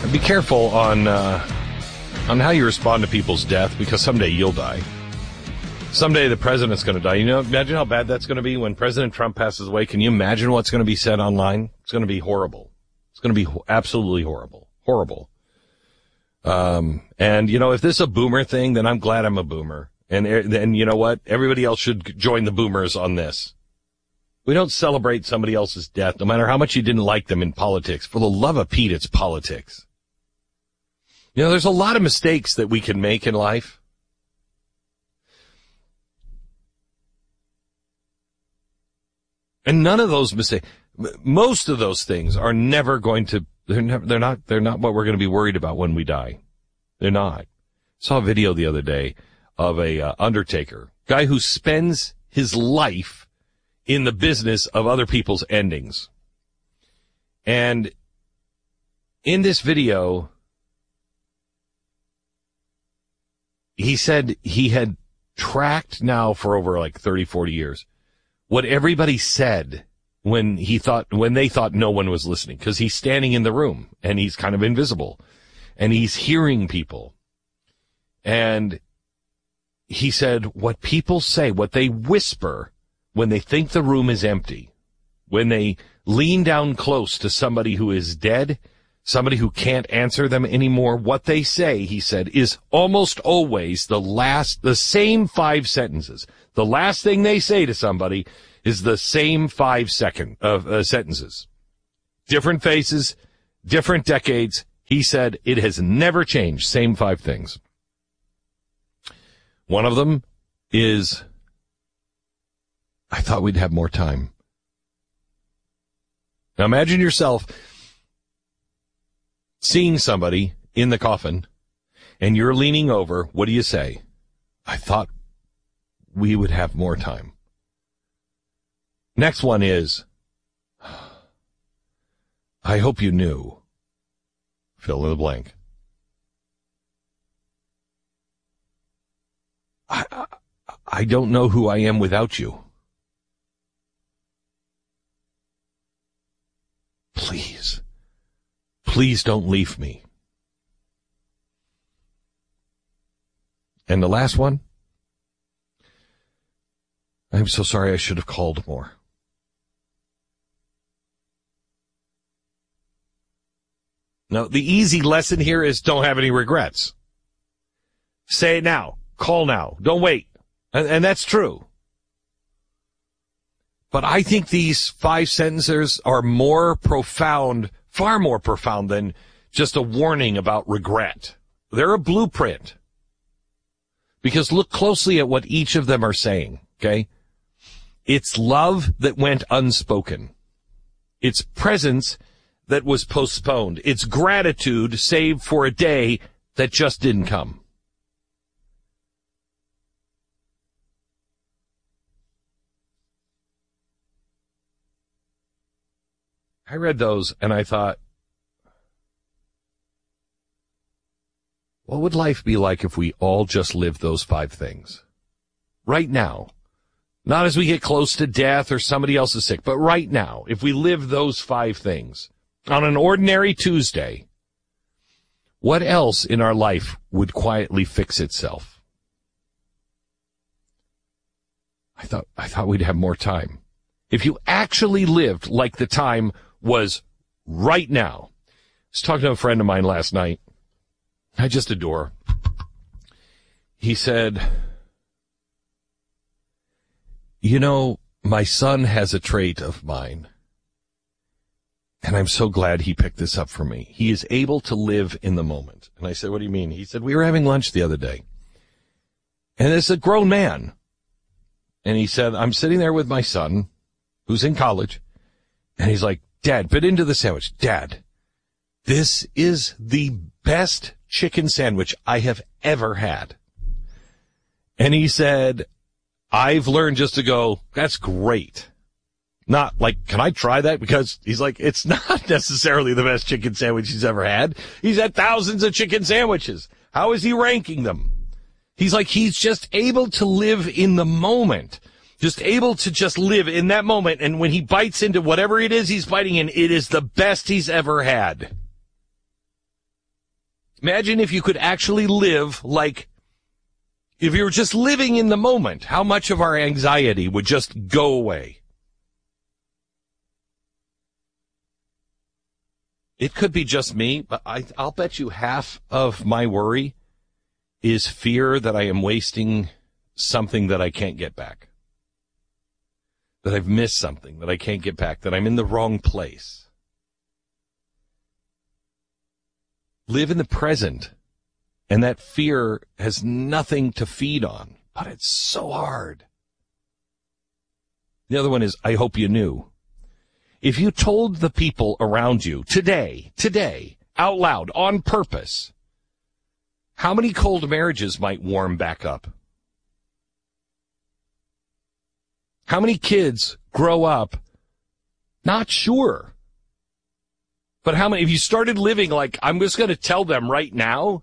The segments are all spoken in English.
Be careful on how you respond to people's death, because someday you'll die. Someday the president's going to die. Imagine how bad that's going to be when President Trump passes away. Can you imagine what's going to be said online? It's going to be horrible. It's going to be absolutely horrible. Horrible. And if this is a boomer thing, then I'm glad I'm a boomer. And you know what? Everybody else should join the boomers on this. We don't celebrate somebody else's death, no matter how much you didn't like them in politics. For the love of Pete, it's politics. There's a lot of mistakes that we can make in life. And none of those mistakes, most of those things are never going to, they're not what we're going to be worried about when we die. They're not. I saw a video the other day of a undertaker, guy who spends his life in the business of other people's endings. And in this video, he said he had tracked now for over like 30, 40 years what everybody said when they thought no one was listening, because he's standing in the room and he's kind of invisible and he's hearing people. And he said what people say, what they whisper when they think the room is empty, when they lean down close to somebody who is dead, somebody who can't answer them anymore, what they say, he said, is almost always the same 5 sentences. The last thing they say to somebody is the same 5 sentences. Different faces, different decades. He said it has never changed. Same 5 things. One of them is, I thought we'd have more time. Now imagine yourself seeing somebody in the coffin and you're leaning over. What do you say? I thought we would have more time. Next one is, I hope you knew. Fill in the blank. I don't know who I am without you. Please don't leave me. And the last one, I'm so sorry, I should have called more. Now, the easy lesson here is don't have any regrets. Say it now. Call now. Don't wait. And that's true. But I think these 5 sentences are more profound, far more profound than just a warning about regret. They're a blueprint. Because look closely at what each of them are saying, okay? It's love that went unspoken. It's presence that was postponed. It's gratitude saved for a day that just didn't come. I read those and I thought, what would life be like if we all just lived those 5 things? Right now. Not as we get close to death or somebody else is sick, but right now, if we live those 5 things on an ordinary Tuesday, what else in our life would quietly fix itself? I thought we'd have more time. If you actually lived like the time was right now. I was talking to a friend of mine last night. I just adore. He said, my son has a trait of mine, and I'm so glad he picked this up for me. He is able to live in the moment. And I said, what do you mean? He said, we were having lunch the other day, and it's a grown man. And he said, I'm sitting there with my son, who's in college, and he's like, Dad, bit into the sandwich. Dad, this is the best chicken sandwich I have ever had. And he said, I've learned just to go, that's great. Not like, can I try that? Because he's like, it's not necessarily the best chicken sandwich he's ever had. He's had thousands of chicken sandwiches. How is he ranking them? He's like, he's just able to live in the moment. Just able to just live in that moment. And when he bites into whatever it is he's biting in, it is the best he's ever had. Imagine if you could actually live like, if you were just living in the moment, how much of our anxiety would just go away. It could be just me, but I'll bet you half of my worry is fear that I am wasting something that I can't get back. That I've missed something that I can't get back, that I'm in the wrong place. Live in the present, and that fear has nothing to feed on, but it's so hard. The other one is, I hope you knew. If you told the people around you today, out loud, on purpose, how many cold marriages might warm back up? How many kids grow up not sure? But how many, if you started living like, I'm just going to tell them right now,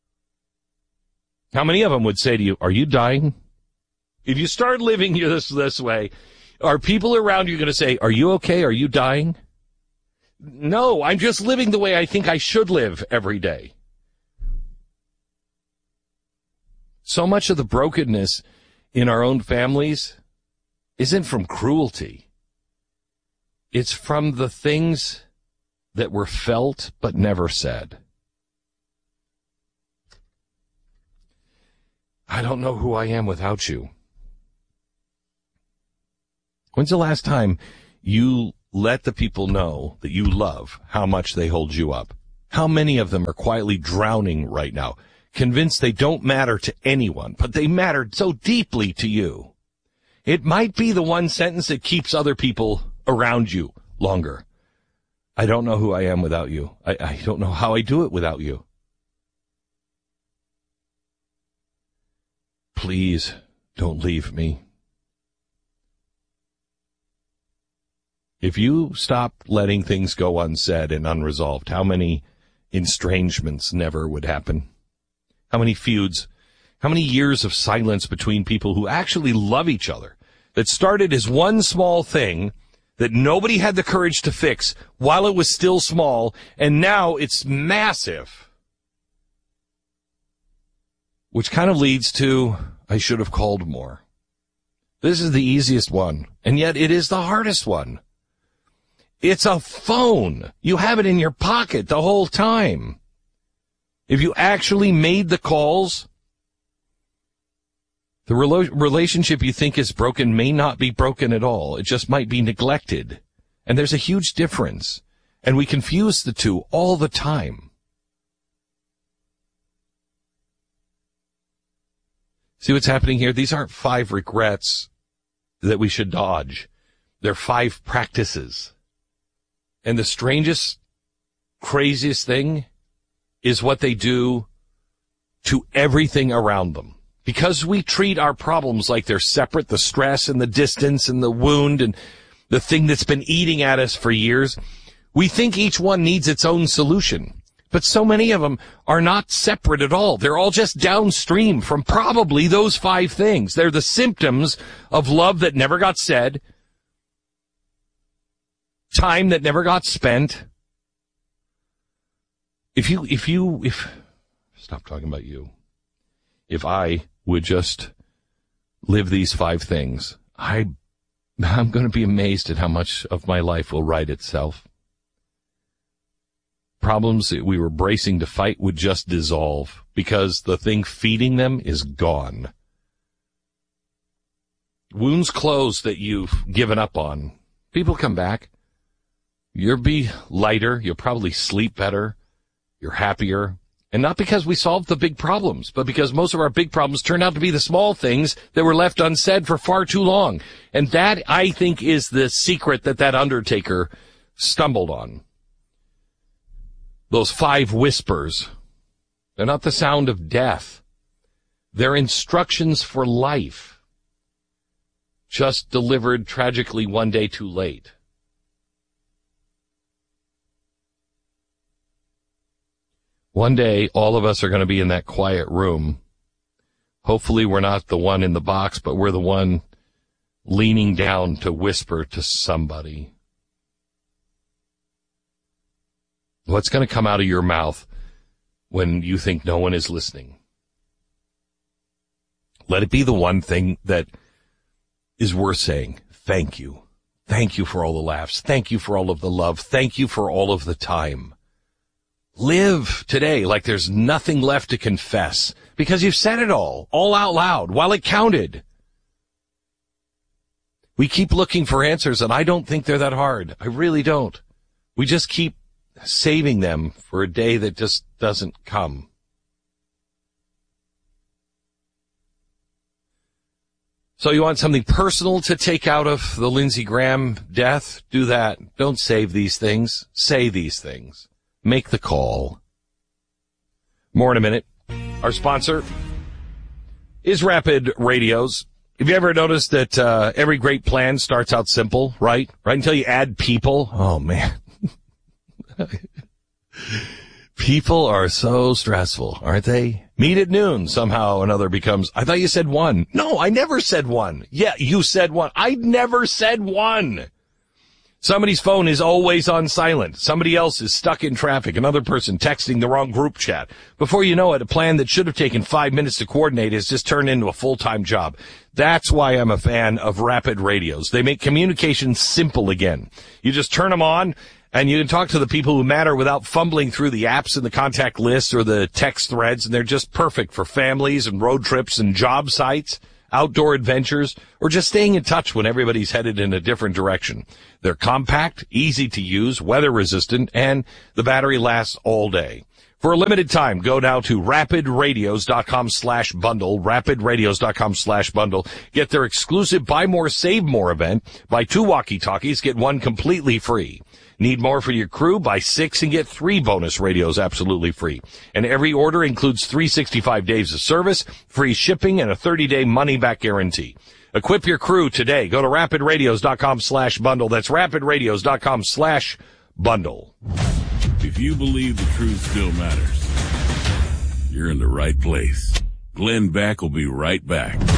how many of them would say to you, are you dying? If you start living this way, are people around you going to say, are you okay? Are you dying? No, I'm just living the way I think I should live every day. So much of the brokenness in our own families isn't from cruelty. It's from the things that were felt but never said. I don't know who I am without you. When's the last time you let the people know that you love how much they hold you up? How many of them are quietly drowning right now, convinced they don't matter to anyone, but they matter so deeply to you? It might be the one sentence that keeps other people around you longer. I don't know who I am without you. I don't know how I do it without you. Please don't leave me. If you stop letting things go unsaid and unresolved, how many estrangements never would happen? How many feuds? How many years of silence between people who actually love each other, that started as one small thing that nobody had the courage to fix while it was still small, and now it's massive? Which kind of leads to, I should have called more. This is the easiest one, and yet it is the hardest one. It's a phone. You have it in your pocket the whole time. If you actually made the calls, the relationship you think is broken may not be broken at all. It just might be neglected. And there's a huge difference. And we confuse the two all the time. See what's happening here? These aren't 5 regrets that we should dodge. They're 5 practices. And the strangest, craziest thing is what they do to everything around them. Because we treat our problems like they're separate, the stress and the distance and the wound and the thing that's been eating at us for years, we think each one needs its own solution. But so many of them are not separate at all. They're all just downstream from probably those 5 things. They're the symptoms of love that never got said, time that never got spent. Stop talking about you. If I would just live these 5 things, I'm going to be amazed at how much of my life will right itself. Problems that we were bracing to fight would just dissolve because the thing feeding them is gone. Wounds closed that you've given up on. People come back. You'll be lighter. You'll probably sleep better. You're happier. And not because we solved the big problems, but because most of our big problems turned out to be the small things that were left unsaid for far too long. And that, I think, is the secret that undertaker stumbled on. Those 5 whispers. They're not the sound of death. They're instructions for life, just delivered tragically one day too late. One day, all of us are going to be in that quiet room. Hopefully we're not the one in the box, but we're the one leaning down to whisper to somebody. What's going to come out of your mouth when you think no one is listening. Let it be the one thing that is worth saying. Thank you. Thank you for all the laughs. Thank you for all of the love. Thank you for all of the time. Live today like there's nothing left to confess, because you've said it all out loud, while it counted. We keep looking for answers, and I don't think they're that hard. I really don't. We just keep saving them for a day that just doesn't come. So you want something personal to take out of the Lindsey Graham death? Do that. Don't save these things. Say these things. Make the call. More in a minute. Our sponsor is Rapid Radios. Have you ever noticed that every great plan starts out simple, right? Right until you add people. Oh, man. People are so stressful, aren't they? Meet at noon. Somehow another becomes, I thought you said one. No, I never said one. Yeah, you said one. I never said one. Somebody's phone is always on silent. Somebody else is stuck in traffic. Another person texting the wrong group chat. Before you know it, a plan that should have taken 5 minutes to coordinate has just turned into a full-time job. That's why I'm a fan of Rapid Radios. They make communication simple again. You just turn them on, and you can talk to the people who matter without fumbling through the apps and the contact lists or the text threads, and they're just perfect for families and road trips and job sites, outdoor adventures, or just staying in touch when everybody's headed in a different direction. They're compact, easy to use, weather-resistant, and the battery lasts all day. For a limited time, go now to rapidradios.com/bundle, rapidradios.com/bundle. Get their exclusive Buy More, Save More event. Buy 2 walkie-talkies, get 1 completely free. Need more for your crew? Buy 6 and get 3 bonus radios absolutely free. And every order includes 365 days of service, free shipping, and a 30-day money-back guarantee. Equip your crew today. Go to rapidradios.com/bundle. That's rapidradios.com/bundle. If you believe the truth still matters, you're in the right place. Glenn Beck will be right back.